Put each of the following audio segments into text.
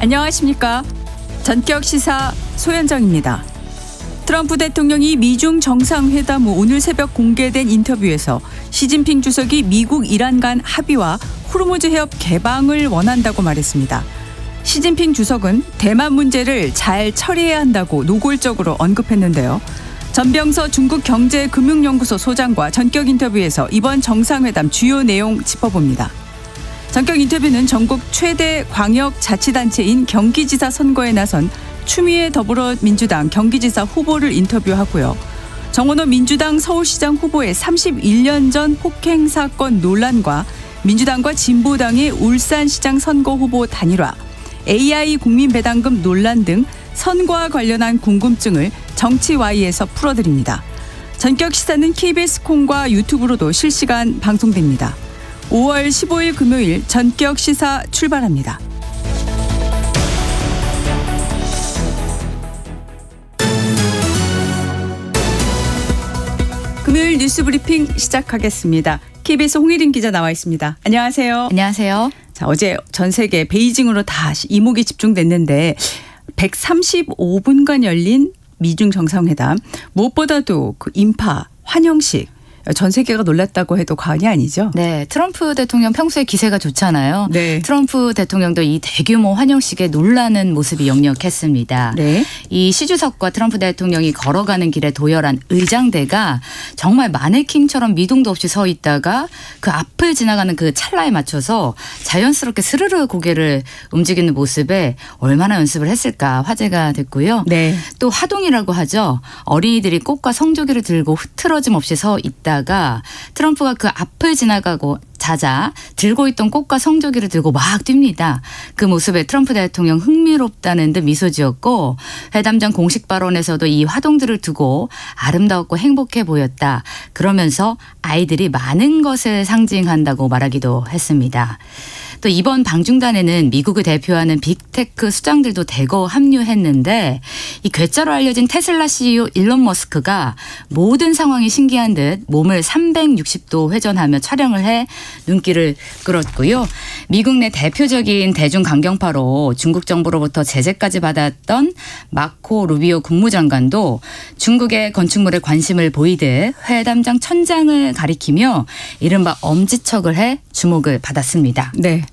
안녕하십니까. 전격 시사 소현정입니다. 트럼프 대통령이 미중 정상회담 후 오늘 새벽 공개된 인터뷰에서 시진핑 주석이 미국 이란 간 합의와 호르무즈 해협 개방을 원한다고 말했습니다. 시진핑 주석은 대만 문제를 잘 처리해야 한다고 노골적으로 언급했는데요. 전병서 중국경제금융연구소 소장과 전격 인터뷰에서 이번 정상회담 주요 내용 짚어봅니다. 전격 인터뷰는 전국 최대 광역자치단체인 경기지사 선거에 나선 추미애 더불어민주당 경기지사 후보를 인터뷰하고요. 정원호 민주당 서울시장 후보의 31년 전 폭행 사건 논란과 민주당과 진보당의 울산시장 선거 후보 단일화, AI 국민배당금 논란 등 선거와 관련한 궁금증을 정치와이에서 풀어드립니다. 전격 시사는 KBS 콩과 유튜브로도 실시간 방송됩니다. 5월 15일 금요일 전격 시사 출발합니다. 금요일 뉴스 브리핑 시작하겠습니다. KBS 홍일인 기자 나와 있습니다. 안녕하세요. 안녕하세요. 자, 어제 전 세계 베이징으로 다 이목이 집중됐는데 135분간 열린 미중 정상회담, 무엇보다도 그 인파 환영식, 전 세계가 놀랐다고 해도 과언이 아니죠. 네, 트럼프 대통령 평소에 기세가 좋잖아요. 네. 트럼프 대통령도 이 대규모 환영식에 놀라는 모습이 역력했습니다. 네. 이 시 주석과 트럼프 대통령이 걸어가는 길에 도열한 의장대가 정말 마네킹처럼 미동도 없이 서 있다가 그 앞을 지나가는 그 찰나에 맞춰서 자연스럽게 스르르 고개를 움직이는 모습에 얼마나 연습을 했을까 화제가 됐고요. 네. 또 화동이라고 하죠. 어린이들이 꽃과 성조기를 들고 흐트러짐 없이 서 있다가 트럼프가 그 앞을 지나가고 자자 들고 있던 꽃과 성조기를 들고 막 뜁니다. 그 모습에 트럼프 대통령 흥미롭다는 듯 미소 지었고, 회담 전 공식 발언에서도 이 화동들을 두고 아름다웠고 행복해 보였다. 그러면서 아이들이 많은 것을 상징한다고 말하기도 했습니다. 또 이번 방중단에는 미국을 대표하는 빅테크 수장들도 대거 합류했는데, 이 괴짜로 알려진 테슬라 CEO 일론 머스크가 모든 상황이 신기한 듯 몸을 360도 회전하며 촬영을 해 눈길을 끌었고요. 미국 내 대표적인 대중 강경파로 중국 정부로부터 제재까지 받았던 마코 루비오 국무장관도 중국의 건축물에 관심을 보이듯 회담장 천장을 가리키며 이른바 엄지척을 해 주목을 받았습니다. 네.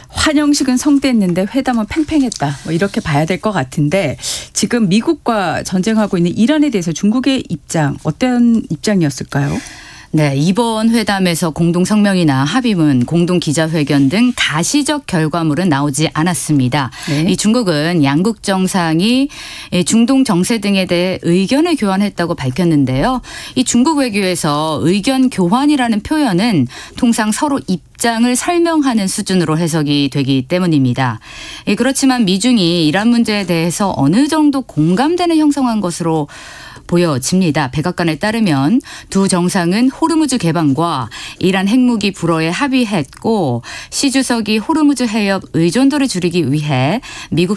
환영식은 성대했는데 회담은 팽팽했다. 뭐 이렇게 봐야 될 것 같은데, 지금 미국과 전쟁하고 있는 이란에 대해서 중국의 입장, 어떤 입장이었을까요? 네, 이번 회담에서 공동 성명이나 합의문, 공동 기자회견 등 가시적 결과물은 나오지 않았습니다. 네. 이 중국은 양국 정상이 중동 정세 등에 대해 의견을 교환했다고 밝혔는데요. 이 중국 외교에서 의견 교환이라는 표현은 통상 서로 입장을 설명하는 수준으로 해석이 되기 때문입니다. 그렇지만 미중이 이란 문제에 대해서 어느 정도 공감대는 형성한 것으로 보여집니다. 백악관에 따르면 두 정상은 호르무즈 개방과 이란 핵무기 불허에 합의했고, 시 주석이 호르무즈 해협 의존도를 줄이기 위해 미국